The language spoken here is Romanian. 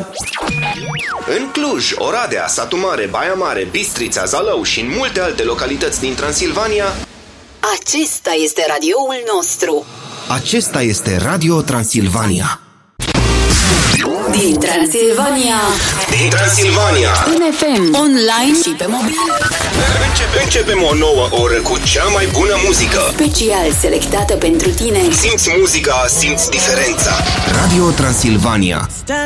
În Cluj, Oradea, Satu Mare, Baia Mare, Bistrița, Zalău și în multe alte localități din Transilvania, acesta este radioul nostru. acesta este Radio Transilvania. Din Transilvania. Din Transilvania. În FM, online și pe mobil. Începem o nouă oră cu cea mai bună muzică. Special selectată pentru tine. Simți muzica, simți diferența. Radio Transilvania.